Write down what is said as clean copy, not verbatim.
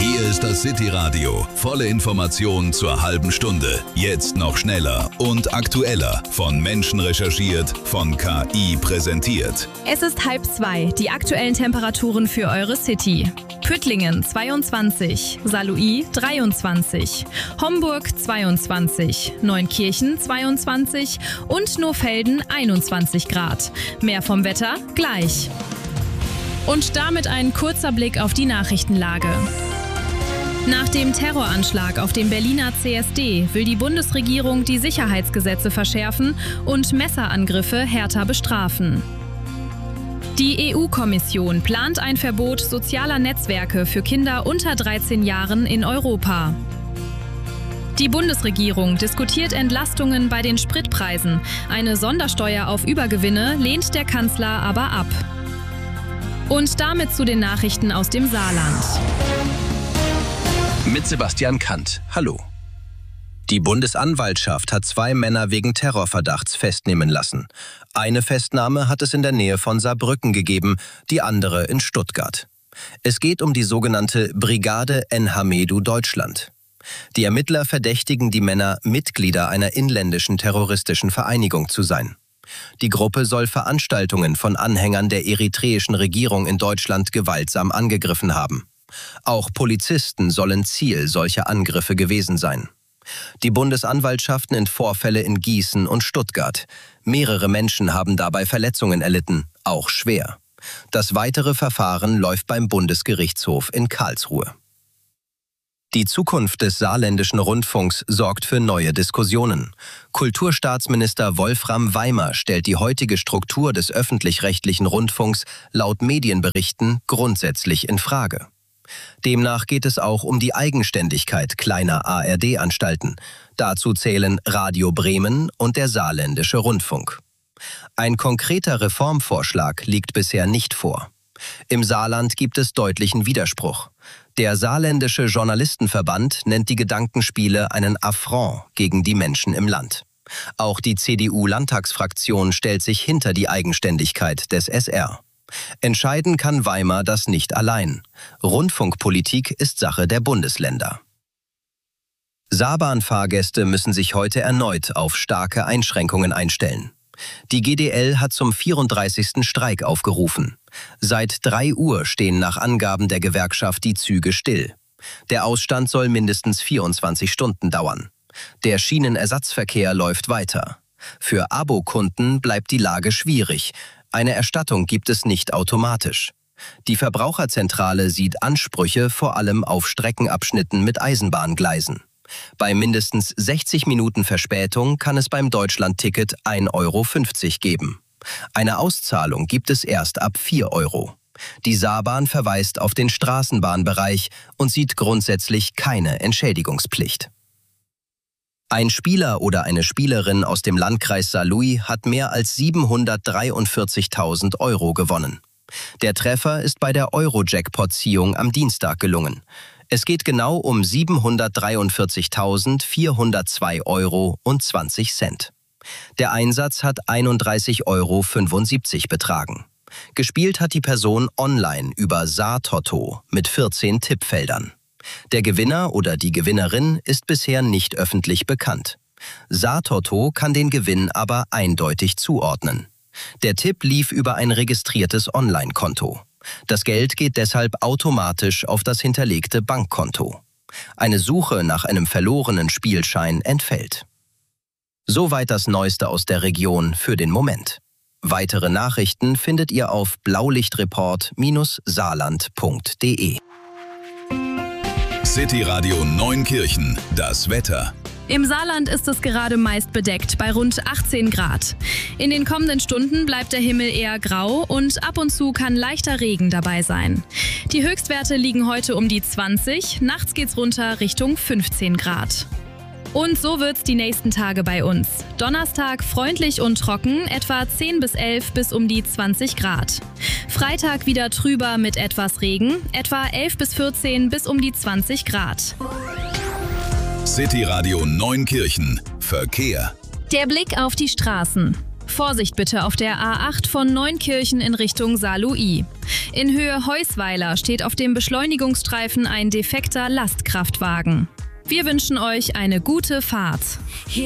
Hier ist das City-Radio. Volle Informationen zur halben Stunde. Jetzt noch schneller und aktueller. Von Menschen recherchiert, von KI präsentiert. Es ist 1:30. Die aktuellen Temperaturen für eure City. Püttlingen 22, Saarlouis 23, Homburg 22, Neunkirchen 22 und Nohfelden 21 Grad. Mehr vom Wetter gleich. Und damit ein kurzer Blick auf die Nachrichtenlage. Nach dem Terroranschlag auf dem Berliner CSD will die Bundesregierung die Sicherheitsgesetze verschärfen und Messerangriffe härter bestrafen. Die EU-Kommission plant ein Verbot sozialer Netzwerke für Kinder unter 13 Jahren in Europa. Die Bundesregierung diskutiert Entlastungen bei den Spritpreisen. Eine Sondersteuer auf Übergewinne lehnt der Kanzler aber ab. Und damit zu den Nachrichten aus dem Saarland. Mit Sebastian Kant. Hallo. Die Bundesanwaltschaft hat 2 Männer wegen Terrorverdachts festnehmen lassen. Eine Festnahme hat es in der Nähe von Saarbrücken gegeben, die andere in Stuttgart. Es geht um die sogenannte Brigade Enhamedu Deutschland. Die Ermittler verdächtigen die Männer, Mitglieder einer inländischen terroristischen Vereinigung zu sein. Die Gruppe soll Veranstaltungen von Anhängern der eritreischen Regierung in Deutschland gewaltsam angegriffen haben. Auch Polizisten sollen Ziel solcher Angriffe gewesen sein. Die Bundesanwaltschaft nennt Vorfälle in Gießen und Stuttgart. Mehrere Menschen haben dabei Verletzungen erlitten, auch schwer. Das weitere Verfahren läuft beim Bundesgerichtshof in Karlsruhe. Die Zukunft des saarländischen Rundfunks sorgt für neue Diskussionen. Kulturstaatsminister Wolfram Weimer stellt die heutige Struktur des öffentlich-rechtlichen Rundfunks laut Medienberichten grundsätzlich in Frage. Demnach geht es auch um die Eigenständigkeit kleiner ARD-Anstalten. Dazu zählen Radio Bremen und der Saarländische Rundfunk. Ein konkreter Reformvorschlag liegt bisher nicht vor. Im Saarland gibt es deutlichen Widerspruch. Der Saarländische Journalistenverband nennt die Gedankenspiele einen Affront gegen die Menschen im Land. Auch die CDU-Landtagsfraktion stellt sich hinter die Eigenständigkeit des SR. Entscheiden kann Weimer das nicht allein. Rundfunkpolitik ist Sache der Bundesländer. Saarbahnfahrgäste müssen sich heute erneut auf starke Einschränkungen einstellen. Die GDL hat zum 34. Streik aufgerufen. Seit 3 Uhr stehen nach Angaben der Gewerkschaft die Züge still. Der Ausstand soll mindestens 24 Stunden dauern. Der Schienenersatzverkehr läuft weiter. Für Abokunden bleibt die Lage schwierig. Eine Erstattung gibt es nicht automatisch. Die Verbraucherzentrale sieht Ansprüche vor allem auf Streckenabschnitten mit Eisenbahngleisen. Bei mindestens 60 Minuten Verspätung kann es beim Deutschlandticket 1,50 € geben. Eine Auszahlung gibt es erst ab 4 €. Die Saarbahn verweist auf den Straßenbahnbereich und sieht grundsätzlich keine Entschädigungspflicht. Ein Spieler oder eine Spielerin aus dem Landkreis Saarlouis hat mehr als 743.000 € gewonnen. Der Treffer ist bei der Euro-Jackpot-Ziehung am Dienstag gelungen. Es geht genau um 743.402,20 €. Der Einsatz hat 31,75 € betragen. Gespielt hat die Person online über Saartotto mit 14 Tippfeldern. Der Gewinner oder die Gewinnerin ist bisher nicht öffentlich bekannt. Saartotto kann den Gewinn aber eindeutig zuordnen. Der Tipp lief über ein registriertes Online-Konto. Das Geld geht deshalb automatisch auf das hinterlegte Bankkonto. Eine Suche nach einem verlorenen Spielschein entfällt. Soweit das Neueste aus der Region für den Moment. Weitere Nachrichten findet ihr auf blaulichtreport-saarland.de. City-Radio Neunkirchen, das Wetter. Im Saarland ist es gerade meist bedeckt bei rund 18 Grad. In den kommenden Stunden bleibt der Himmel eher grau und ab und zu kann leichter Regen dabei sein. Die Höchstwerte liegen heute um die 20, nachts geht's runter Richtung 15 Grad. Und so wird's die nächsten Tage bei uns. Donnerstag freundlich und trocken, etwa 10 bis 11 bis um die 20 Grad. Freitag wieder trüber mit etwas Regen, etwa 11 bis 14 bis um die 20 Grad. City-Radio Neunkirchen. Verkehr. Der Blick auf die Straßen. Vorsicht bitte auf der A8 von Neunkirchen in Richtung Saarlouis. In Höhe Heusweiler steht auf dem Beschleunigungsstreifen ein defekter Lastkraftwagen. Wir wünschen euch eine gute Fahrt.